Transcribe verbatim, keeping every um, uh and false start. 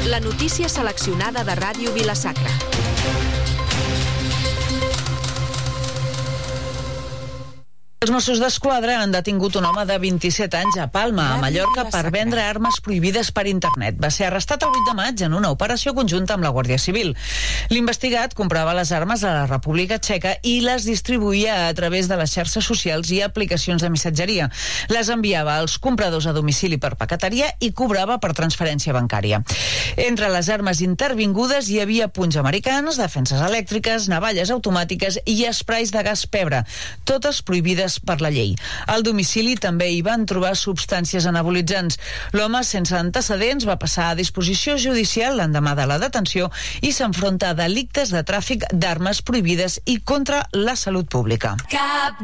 La notícia seleccionada de Ràdio Vila-sacra. Els Mossos d'Esquadra han detingut un home de vint-i-set anys a Palma, a Mallorca, per vendre armes prohibides per internet. Va ser arrestat el vuit de maig en una operació conjunta amb la Guàrdia Civil. L'investigat comprava les armes a la República Txeca i les distribuïa a través de les xarxes socials i aplicacions de missatgeria. Les enviava als compradors a domicili per paqueteria i cobrava per transferència bancària. Entre les armes intervingudes hi havia punys americans, defenses elèctriques, navalles automàtiques i esprais de gas pebre, totes prohibides per la llei. Al domicili també hi van trobar substàncies anabolitzants. L'home, sense antecedents, va passar a disposició judicial l'endemà de la detenció i s'enfronta a delictes de tràfic d'armes prohibides i contra la salut pública. Cap